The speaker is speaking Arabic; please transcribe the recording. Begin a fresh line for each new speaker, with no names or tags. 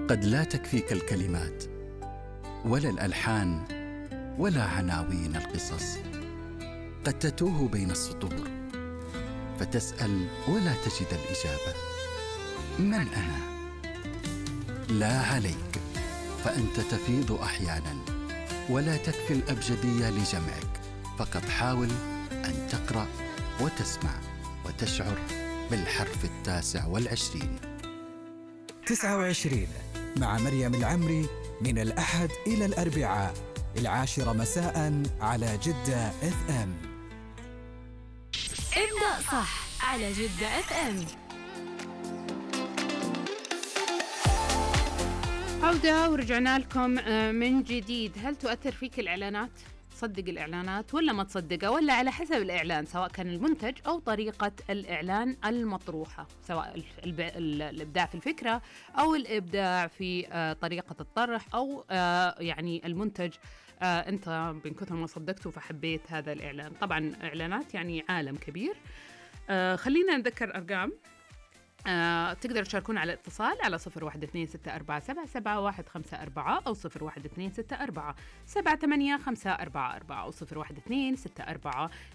قد لا تكفيك الكلمات ولا الألحان ولا عناوين القصص. قد تتوه بين السطور فتسأل ولا تجد الإجابة. من أنا؟ لا عليك، فأنت تفيض أحياناً ولا تكفي الأبجدية لجمعك. فقط حاول أن تقرأ وتسمع وتشعر بالحرف 29.
29 مع مريم العمري، من الأحد إلى الأربعاء 10 مساء على جدة FM.
ابدأ صح على جدة FM.
عودة ورجعنا لكم من جديد. هل تؤثر فيك الإعلانات؟ تصدق الإعلانات ولا ما تصدقها، ولا على حسب الإعلان، سواء كان المنتج أو طريقة الإعلان المطروحة، سواء الإبداع في الفكرة أو الإبداع في طريقة الطرح، أو يعني المنتج أنت من كثر ما صدقته فحبيت هذا الإعلان. طبعا إعلانات يعني عالم كبير. خلينا نذكر أرقام. تقدر تشاركون على الاتصال على 0126477154 أو 0126477854 أو 012647